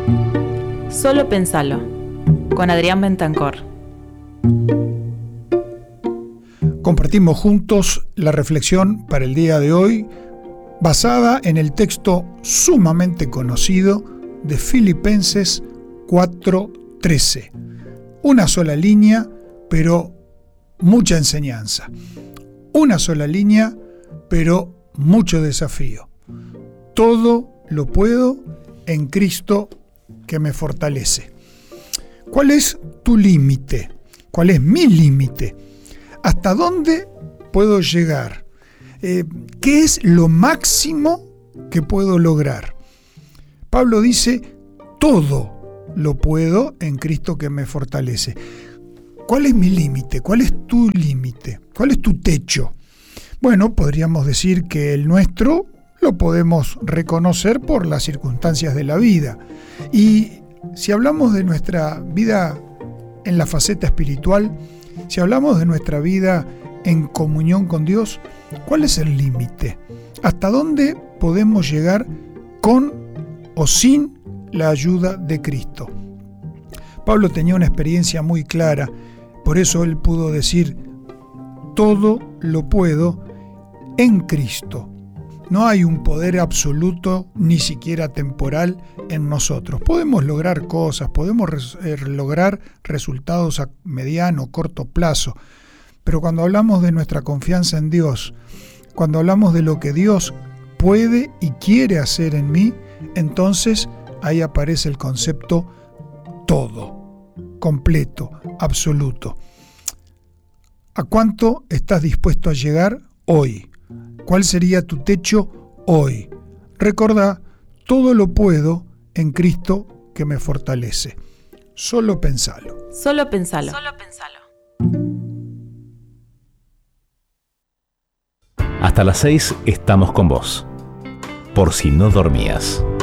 Solo pensalo, con Adrián Bentancor. Compartimos juntos la reflexión para el día de hoy, basada en el texto sumamente conocido de Filipenses 4:13. Una sola línea, pero mucha enseñanza. Una sola línea, pero mucho desafío. Todo lo puedo en Cristo que me fortalece. ¿Cuál es tu límite? ¿Cuál es mi límite? ¿Hasta dónde puedo llegar? ¿Qué es lo máximo que puedo lograr? Pablo dice, todo lo puedo en Cristo que me fortalece. ¿Cuál es mi límite? ¿Cuál es tu límite? ¿Cuál es tu techo? Bueno, podríamos decir que el nuestro lo podemos reconocer por las circunstancias de la vida. Y si hablamos de nuestra vida en la faceta espiritual, si hablamos de nuestra vida en comunión con Dios, ¿cuál es el límite? ¿Hasta dónde podemos llegar con o sin la ayuda de Cristo? Pablo tenía una experiencia muy clara, por eso él pudo decir, todo lo puedo en Cristo. No hay un poder absoluto, ni siquiera temporal, en nosotros. Podemos lograr cosas, podemos lograr resultados a mediano, corto plazo, pero cuando hablamos de nuestra confianza en Dios, cuando hablamos de lo que Dios puede y quiere hacer en mí, entonces ahí aparece el concepto todo, completo, absoluto. ¿A cuánto estás dispuesto a llegar hoy? ¿Cuál sería tu techo hoy? Recordá, todo lo puedo en Cristo que me fortalece. Solo pensalo. Solo pensalo. Solo pensalo. Hasta las 6 estamos con vos. Por si no dormías.